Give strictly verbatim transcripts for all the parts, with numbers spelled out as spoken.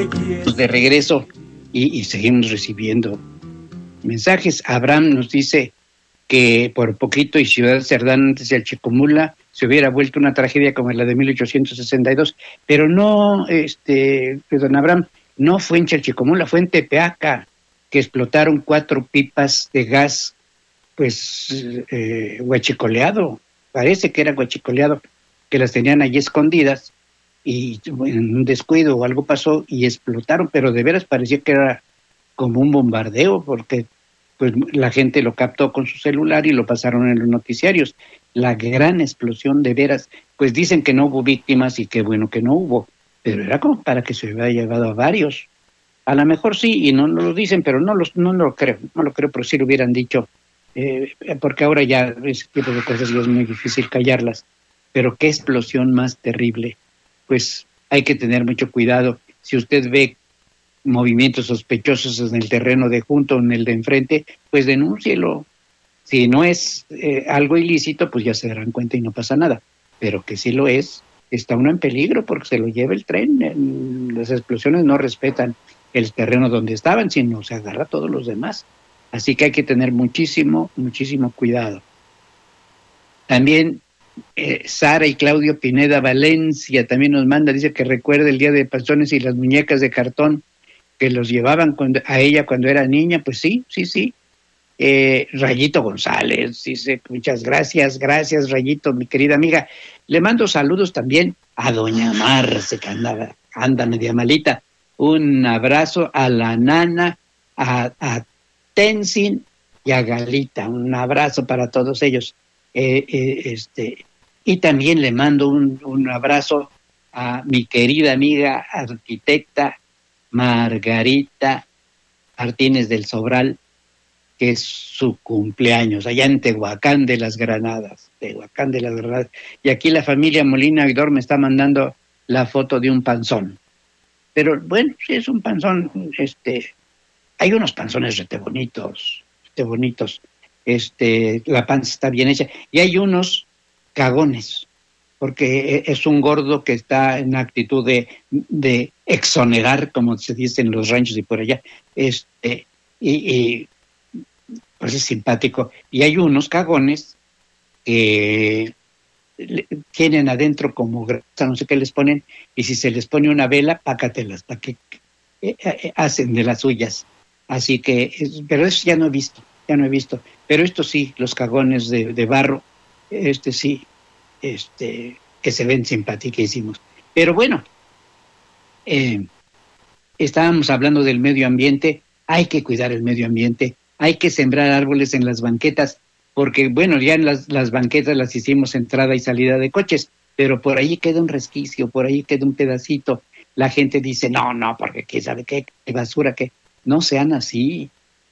De regreso y, y seguimos recibiendo mensajes. Abraham nos dice que por poquito y Ciudad Cerdán antes de Achicomula se hubiera vuelto una tragedia como la de mil ochocientos sesenta y dos, pero no, este, don Abraham, no fue en Chalchicomula, fue en Tepeaca, que explotaron cuatro pipas de gas, pues, eh, huachicoleado, parece que era huachicoleado, que las tenían allí escondidas, y bueno, en un descuido o algo pasó y explotaron, pero de veras parecía que era como un bombardeo, porque pues la gente lo captó con su celular y lo pasaron en los noticiarios. La gran explosión de veras, pues dicen que no hubo víctimas y qué bueno que no hubo, pero era como para que se hubiera llevado a varios. A lo mejor sí, y no, no lo dicen, pero no, los, no lo creo, no lo creo, pero sí lo hubieran dicho, eh, porque ahora ya ese tipo de cosas ya es muy difícil callarlas. Pero qué explosión más terrible. Pues hay que tener mucho cuidado. Si usted ve movimientos sospechosos en el terreno de junto o en el de enfrente, pues denúncielo. Si no es eh, algo ilícito, pues ya se darán cuenta y no pasa nada. Pero que sí lo es, está uno en peligro porque se lo lleva el tren. Las explosiones no respetan el terreno donde estaban, sino se agarra a todos los demás. Así que hay que tener muchísimo, muchísimo cuidado. También Eh, Sara y Claudio Pineda Valencia también nos manda, dice que recuerda el día de panzones y las muñecas de cartón que los llevaban cuando, a ella cuando era niña. Pues sí, sí, sí. Eh, Rayito González dice, muchas gracias, gracias Rayito, mi querida amiga. Le mando saludos también a doña Marce, que anda, anda media malita. Un abrazo a la nana, a, a Tenzin y a Galita. Un abrazo para todos ellos. Eh, eh, este, y también le mando un, un abrazo a mi querida amiga arquitecta Margarita Martínez del Sobral, que es su cumpleaños, allá en Tehuacán de las Granadas, Tehuacán de las Granadas. Y aquí la familia Molina Aguidor me está mandando la foto de un panzón. Pero bueno, sí es un panzón, este, hay unos panzones rete bonitos, rete bonitos. Este, la panza está bien hecha, y hay unos cagones, porque es un gordo que está en actitud de, de exonerar, como se dice en los ranchos y por allá, este, y, y pues es simpático, y hay unos cagones que tienen adentro como grasa, no sé qué les ponen, y si se les pone una vela, pácatelas, para que eh, eh, hacen de las suyas, así que, pero eso ya no he visto, ya no he visto, pero esto sí, los cagones de, de barro, este sí, este, que se ven simpaticísimos. Pero bueno, eh, estábamos hablando del medio ambiente, hay que cuidar el medio ambiente, hay que sembrar árboles en las banquetas, porque bueno, ya en las, las banquetas las hicimos entrada y salida de coches, pero por ahí queda un resquicio, por ahí queda un pedacito. La gente dice, no, no, porque quién sabe qué, qué basura, que no sean así.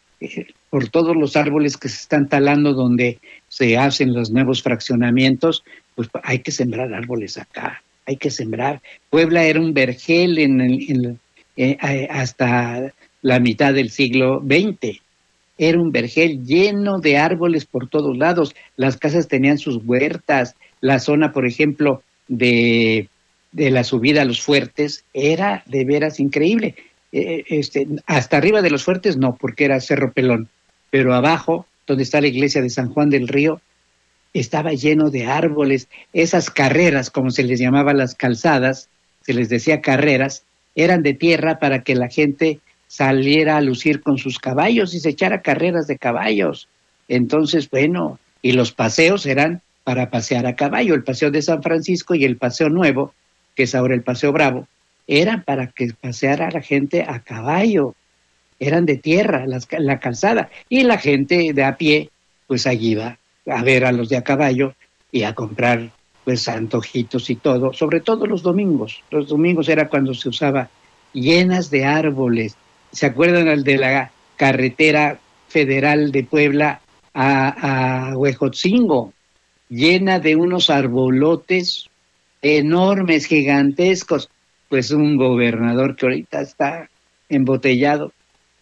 Por todos los árboles que se están talando donde se hacen los nuevos fraccionamientos, pues hay que sembrar árboles acá, hay que sembrar. Puebla era un vergel en el, en, eh, hasta la mitad del siglo veinte, era un vergel lleno de árboles por todos lados, las casas tenían sus huertas, la zona, por ejemplo, de, de la subida a los fuertes, era de veras increíble. Eh, este, hasta arriba de los fuertes no, porque era Cerro Pelón, pero abajo, donde está la iglesia de San Juan del Río, estaba lleno de árboles. Esas carreras, como se les llamaba las calzadas, se les decía carreras, eran de tierra para que la gente saliera a lucir con sus caballos y se echara carreras de caballos. Entonces, bueno, y los paseos eran para pasear a caballo, el paseo de San Francisco y el paseo nuevo, que es ahora el paseo Bravo, eran para que paseara la gente a caballo, eran de tierra, las, la calzada, y la gente de a pie, pues allí iba a ver a los de a caballo y a comprar pues antojitos y todo, sobre todo los domingos. Los domingos era cuando se usaba, llenas de árboles. ¿Se acuerdan al de la carretera federal de Puebla a, a Huejotzingo? Llena de unos arbolotes enormes, gigantescos. Pues un gobernador que ahorita está embotellado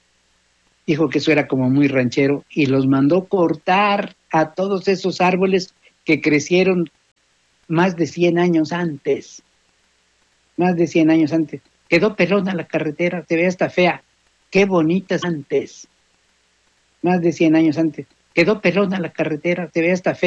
dijo que eso era como muy ranchero y los mandó cortar a todos esos árboles que crecieron más de cien años antes, más de cien años antes. quedó pelona la carretera, se ve hasta fea. Qué bonitas antes, más de cien años antes. Quedó pelona la carretera, se ve hasta fea.